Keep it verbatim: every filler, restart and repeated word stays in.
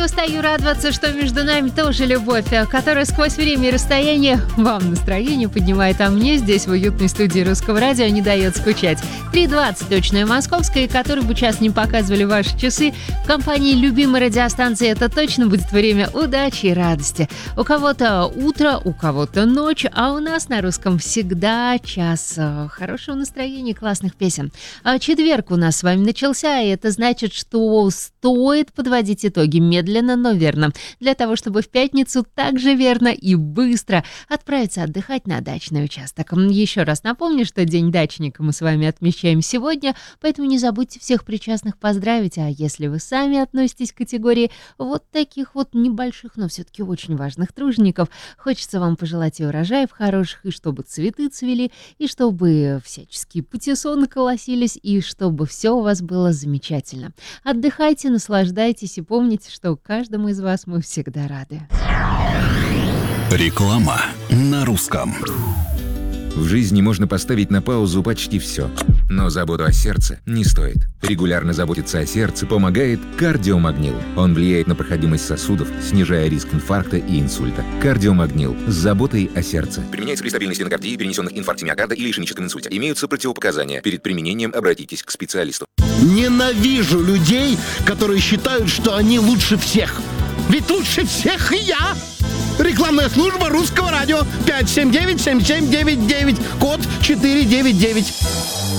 не устаю радоваться, что между нами тоже любовь, которая сквозь время и расстояние вам настроение поднимает, а мне здесь, в уютной студии Русского радио, не дает скучать. три двадцать точное московское, который бы час не показывали ваши часы, в компании любимой радиостанции это точно будет время удачи и радости. У кого-то утро, у кого-то ночь, а у нас на русском всегда час хорошего настроения, классных песен. Четверг у нас с вами начался, и это значит, что стоит подводить итоги медленно, но верно, для того, чтобы в пятницу также верно и быстро отправиться отдыхать на дачный участок. Еще раз напомню, что День дачника мы с вами отмечаем сегодня, поэтому не забудьте всех причастных поздравить, а если вы сами относитесь к категории вот таких вот небольших, но все-таки очень важных тружеников, хочется вам пожелать и урожаев хороших, и чтобы цветы цвели, и чтобы всяческие патиссоны колосились, и чтобы все у вас было замечательно. Отдыхайте, наслаждайтесь и помните, что каждому из вас мы всегда рады. Реклама на русском. В жизни можно поставить на паузу почти все, но заботу о сердце не стоит. Регулярно заботиться о сердце помогает кардиомагнил. Он влияет на проходимость сосудов, снижая риск инфаркта и инсульта. Кардиомагнил с заботой о сердце. Применяется при стабильной стенокардии, перенесенных инфаркте миокарда или ишемическом инсульте. Имеются противопоказания. Перед применением обратитесь к специалисту. Ненавижу людей, которые считают, что они лучше всех. Ведь лучше всех и я. Рекламная служба Русского радио. пять семь девять семь семь девять девять. Код четыре девять девять.